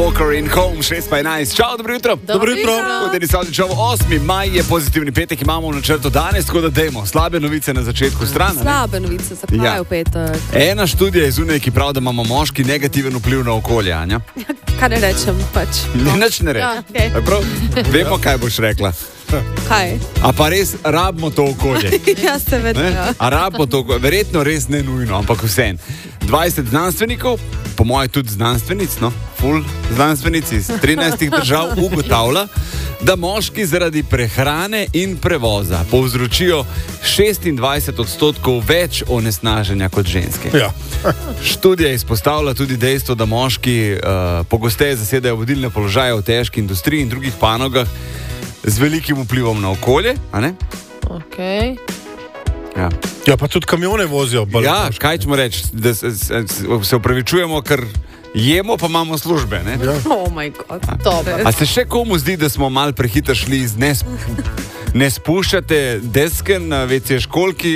Walker in Home, 6:11. Čau, dobro jutro. Dobro jutro. Vodeni Savličev, 8. maj je pozitivni petek, imamo v načrtu danes, tako da dajmo slabe novice na začetku stran. Slabe novice, zakaj v petek? Ena študija je zunaj, ki pravi, da imamo moški negativen vpliv na okolje, Anja. Kaj ne rečem, pač. Nič ne reči. Ja, okay. Vemo, kaj boš rekla. Kaj? A pa res rabimo to okolje? Ja, seveda. A rabimo to okolje? Verjetno res ne nujno, ampak vsem. 20 znanstvenikov, po moje tudi znanstvenic, full znanstvenic iz 13 držav ugotavlja, da moški zaradi prehrane in prevoza povzročijo 26% več onesnaženja kot ženske. Ja. Študija izpostavlja tudi dejstvo, da moški pogosteje zasedajo vodilne položaje v težki industriji in drugih panogah z velikim vplivom na okolje, a ne? Okay. Ja, pa tudi kamione vozijo. Ja, kaj ćemo reči, da se upravičujemo, ker jemo, pa imamo službe, ne? Ja. Oh moj god. A se še komu zdi, da smo malo prehitro šli iz ne spuščate deske na WC školki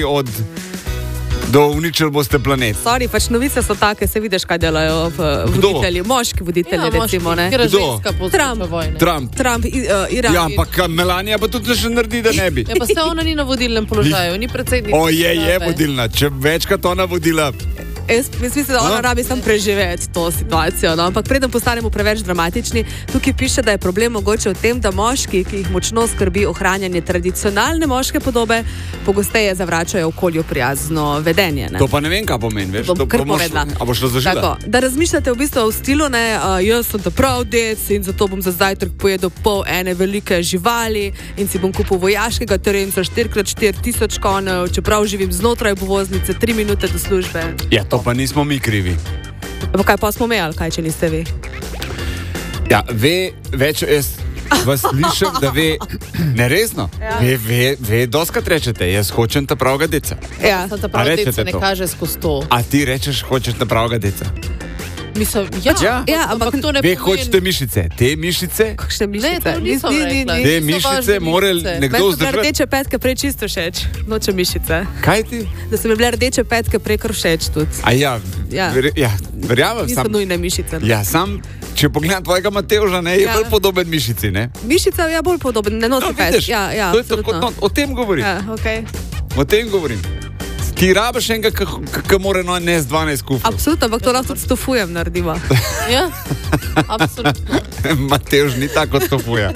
do uničili boste planet? Sorry, pač novice so take, se vidiš, kaj delajo voditelji, moški voditelji, recimo, ne? Kdo? Trump, Iran. Ja, ampak Melania pa tudi še naredi, da ne bi. Ja, pa se ona ni na vodilnem položaju, ni predsednica. Je vodilna, če večkrat ona vodila. Jaz mislim, da ona rabi sam preživeti to situacijo, no? Ampak preden postanemo preveč dramatični, tukaj piše, da je problem mogoče v tem, da moški, ki jih močno skrbi ohranjanje tradicionalne moške podobe, pogosteje zavračajo okolju prijazno vedenje. Ne? To pa ne vem, kaj pomeni, veš? Bom kar povedala. A boš razložila? Tako, da razmišljate v bistvu v stilu, ne, jaz sem ta prav dec in zato bom za zajtrk pojedel pol ene velike živali in si bom kupil vojaškega terenca 4x4000 konjev, čeprav živim znotraj obvoznice, 3 minute do službe. Ja, to pa nismo mi krivi. Pa kaj pa smo imeli, kaj če niste vi? Ja, jaz vas slišim, da neresno, doskrat rečete, jaz hočem ta pravega deca. Ja. Ta prav deca ne kaže skozi to. A ti rečeš, hočeš ta pravega deca? Mislim, ampak to ne pomeni. Hočete mišice, te mišice? Kakšne mišice? Ne, to nisem rekla. Te mišice mora nekdo vzdržati. Meni so bile rdeče petke prej čisto všeč, noče mišice. Kaj ti? Da so mi bile rdeče petke prej kar všeč tudi. A ja, verjamem. Niso nujne mišice. Ja, če pogledam tvojega Matevža, je bolj podoben mišici, ne? Mišica je bolj podoben, ne nosi pet. Ja, to je tako, o tem govorim. Ja, okay. O tem govorim. Ti rabiš enega, ki mora nes 12 kufrov. Absolutno, ampak to lahko tudi stofujem naredimo. Ja, absolutno. Matevž ni tako kot stofuja.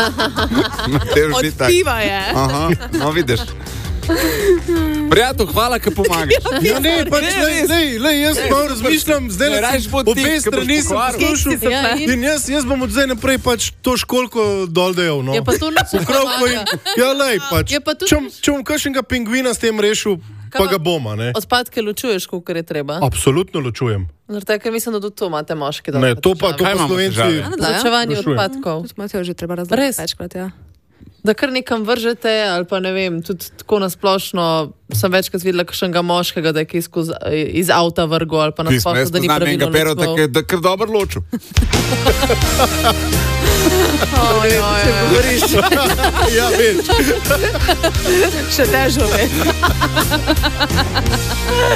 Od piva je. Aha, no vidiš. Prijatelj, hvala, ki pomagaš. Ja, ne, pač ne, jaz malo razmišljam, zdaj obe strani sem poslušal in jaz bom od zdaj naprej pač to školko dol dejal, no. Ja, pa to nič ne Ja, lej, pač, če bom kakšnega pingvina s tem rešil, pa ga boma, ne. Odpadke ločuješ, kolikor je treba? Absolutno ločujem. Zato, ker mislim, da tudi to imate moški. Ne, to pa Slovenci. Ločevanje odpadkov. Mateo že treba razložiti večkrat, ja. Da kar nekam vržete, ali pa ne vem, tudi tako nasplošno sem večkrat videla kakšnega moškega, da je kaj iz avta vrgo, ali pa nasplošno, da ni pravilno ločeval. Da je kar dobro ločil. Če govoriš. Ja, veš. Še težo veš.